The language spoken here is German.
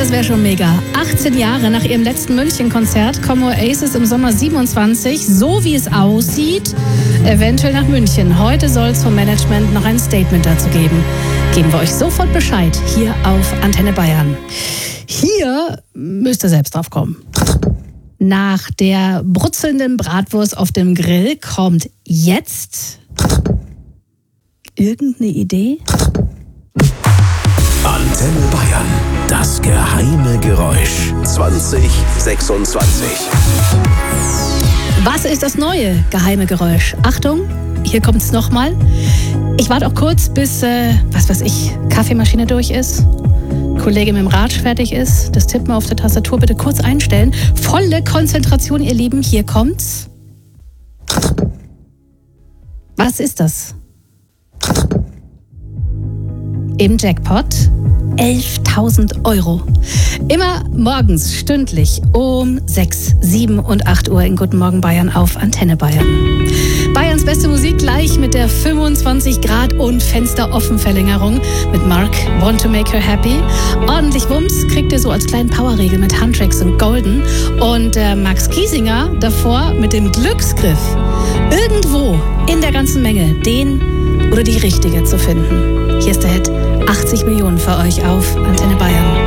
das wäre schon mega. 18 Jahre nach ihrem letzten München-Konzert kommen Oasis im Sommer 27, so wie es aussieht, eventuell nach München. Heute soll es vom Management noch ein Statement dazu geben. Geben wir euch sofort Bescheid hier auf Antenne Bayern. Hier müsst ihr selbst drauf kommen. Nach der brutzelnden Bratwurst auf dem Grill kommt jetzt irgendeine Idee? Antenne Bayern, das geheime Geräusch 2026. Was ist das neue geheime Geräusch? Achtung, hier kommt es nochmal. Ich warte auch kurz, bis, Kaffeemaschine durch ist. Kollege mit dem Rad fertig ist. Das Tippen auf der Tastatur bitte kurz einstellen. Volle Konzentration, ihr Lieben. Hier kommt's. Was ist das? Im Jackpot 11.000 €. Immer morgens stündlich um 6, 7 und 8 Uhr in Guten Morgen Bayern auf Antenne Bayern. Bayerns beste Musik gleich mit der 25 Grad und Fensteroffen-Verlängerung mit Mark, Want to Make Her Happy. Ordentlich Wumms kriegt ihr so als kleinen Powerregel mit Handtracks und Golden. Und Max Giesinger davor mit dem Glücksgriff. Irgendwo in der ganzen Menge den oder die Richtige zu finden. Hier ist der Hit 80 Millionen für euch auf Antenne Bayern.